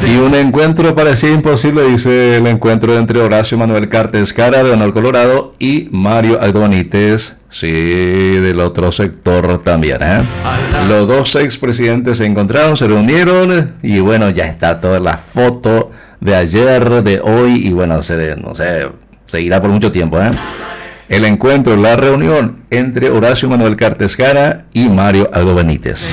Y un encuentro parecía imposible, dice el encuentro entre Horacio Manuel Cartes Cara de Honor Colorado y Mario Aldo Benítez, sí, del otro sector también, ¿eh? Los dos expresidentes se encontraron, se reunieron y bueno, ya está toda la foto de ayer, de hoy y bueno, no sé, seguirá por mucho tiempo, ¿eh? El encuentro, la reunión entre Horacio Manuel Cartes Cara y Mario Aldo Benítez.